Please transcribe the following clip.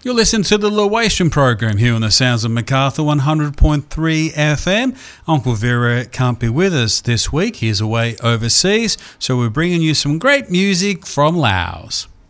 You're listening to the Lewation program here on the Sounds of Macarthur 100.3 FM. Uncle Vera can't be with us this week. He's away overseas, so we're bringing you some great music from Laos.